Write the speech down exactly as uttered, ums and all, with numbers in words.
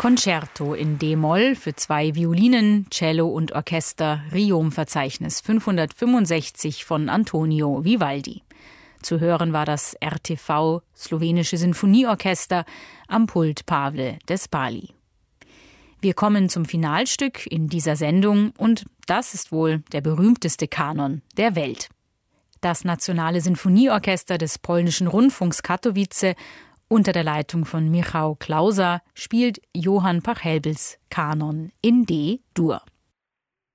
Concerto in D-Moll für zwei Violinen, Cello und Orchester, Riom-Verzeichnis fünfhundertfünfundsechzig von Antonio Vivaldi. Zu hören war das R T V Slowenische Sinfonieorchester am Pult Pavle Despali. Wir kommen zum Finalstück in dieser Sendung und das ist wohl der berühmteste Kanon der Welt. Das Nationale Sinfonieorchester des polnischen Rundfunks Katowice unter der Leitung von Michał Klausa spielt Johann Pachelbels Kanon in D-Dur.